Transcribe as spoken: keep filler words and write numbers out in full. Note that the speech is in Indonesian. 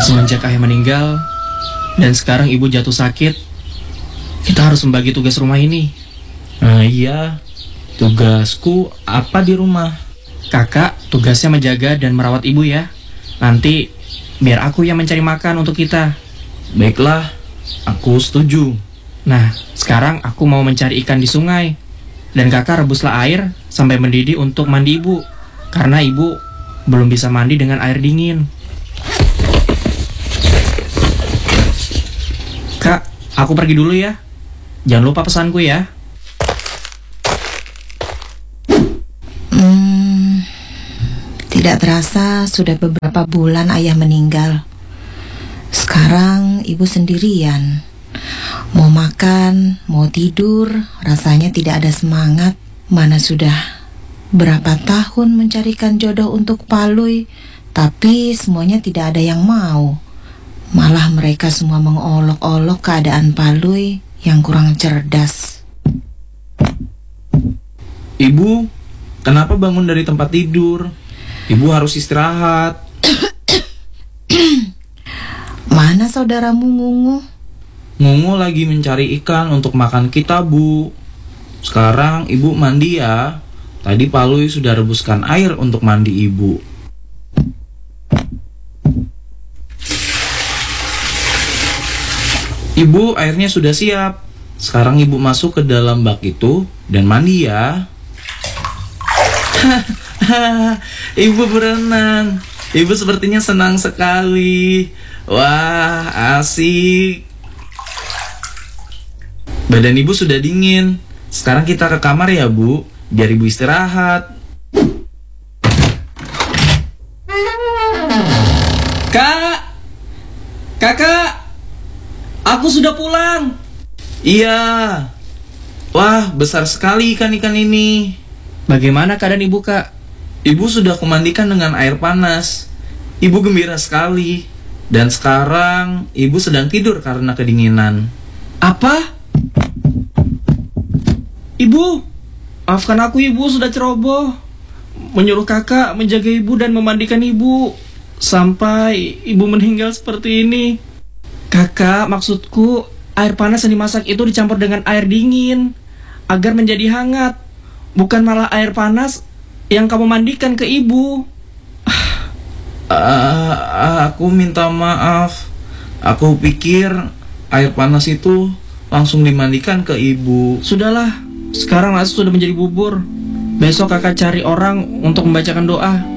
Semenjak ayah meninggal dan sekarang ibu jatuh sakit, kita harus membagi tugas rumah ini. Nah, iya, tugasku apa di rumah? Kakak tugasnya menjaga dan merawat ibu ya. Nanti biar aku yang mencari makan untuk kita. Baiklah, aku setuju. Nah, sekarang aku mau mencari ikan di sungai. Dan kakak rebuslah air sampai mendidih untuk mandi ibu. Karena ibu belum bisa mandi dengan air dingin. Kak, aku pergi dulu ya. Jangan lupa pesanku ya. Hmm, tidak terasa sudah beberapa bulan ayah meninggal. Sekarang ibu sendirian. Mau makan, mau tidur, rasanya tidak ada semangat. Mana sudah berapa tahun mencarikan jodoh untuk Palui, tapi semuanya tidak ada yang mau. Malah mereka semua mengolok-olok keadaan Palui yang kurang cerdas. Ibu, kenapa bangun dari tempat tidur? Ibu harus istirahat. Mana saudaramu Ngungu? Ngungu lagi mencari ikan untuk makan kita, Bu. Sekarang ibu mandi ya. Tadi Palui sudah rebuskan air untuk mandi ibu. Ibu, airnya sudah siap. Sekarang ibu masuk ke dalam bak itu dan mandi ya. Ibu berenang. Ibu sepertinya senang sekali. Wah, asik. Badan ibu sudah dingin. Sekarang kita ke kamar ya, Bu, biar ibu istirahat. Kak! Kakak! Aku sudah pulang. Iya. Wah, besar sekali ikan-ikan ini. Bagaimana keadaan ibu, Kak? Ibu sudah kumandikan dengan air panas. Ibu gembira sekali. Dan sekarang ibu sedang tidur karena kedinginan. Apa? Ibu, maafkan aku, ibu sudah ceroboh. Menyuruh kakak menjaga ibu dan memandikan ibu sampai ibu meninggal seperti ini. Kakak, maksudku air panas yang dimasak itu dicampur dengan air dingin agar menjadi hangat. Bukan malah air panas yang kamu mandikan ke ibu. Uh, aku minta maaf. Aku pikir air panas itu langsung dimandikan ke ibu. Sudahlah, sekarang nasi sudah menjadi bubur. Besok kakak cari orang untuk membacakan doa.